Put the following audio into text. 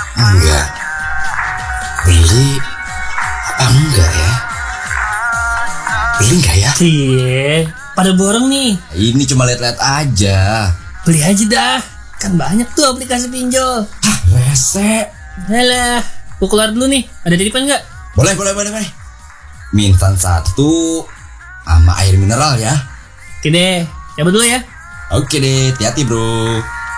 Enggak. Beli apa enggak ya? Beli enggak ya? Cie, pada borong nih. Ini cuma lihat-lihat aja. Beli aja dah. Kan banyak tuh aplikasi pinjol. Hah, rese. Alah, gua keluar dulu nih. Ada titipan nggak? Boleh. Mie instan 1 sama air mineral ya. Oke deh, cabut dulu ya. Oke deh, hati-hati bro.